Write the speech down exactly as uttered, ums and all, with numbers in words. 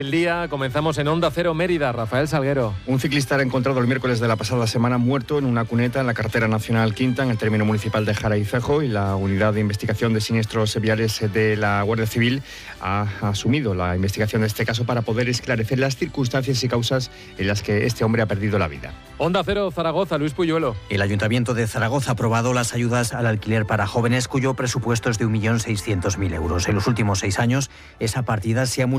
El día comenzamos en Onda Cero Mérida, Rafael Salguero. Un ciclista era encontrado el miércoles de la pasada semana muerto en una cuneta en la carretera nacional Quinta, en el término municipal de Jara y Cejo, y la unidad de investigación de siniestros viales de la Guardia Civil ha asumido la investigación de este caso para poder esclarecer las circunstancias y causas en las que este hombre ha perdido la vida. Onda Cero Zaragoza, Luis Puyuelo. El Ayuntamiento de Zaragoza ha aprobado las ayudas al alquiler para jóvenes, cuyo presupuesto es de un millón seiscientos mil euros. En los últimos seis años, esa partida se ha multiplicado